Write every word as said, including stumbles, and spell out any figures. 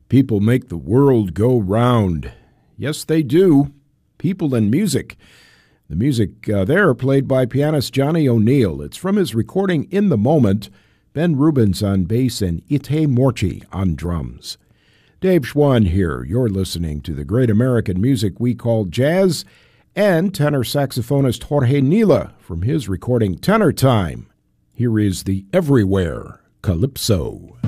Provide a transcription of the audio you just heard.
People make the world go round. Yes, they do. People and music. The music uh, there played by pianist Johnny O'Neill. It's from his recording In the Moment. Ben Rubens on bass and Ite Morchi on drums. Dave Schwann here. You're listening to the great American music we call jazz, and tenor saxophonist Jorge Nila from his recording Tenor Time. Here is the Everywhere Calypso.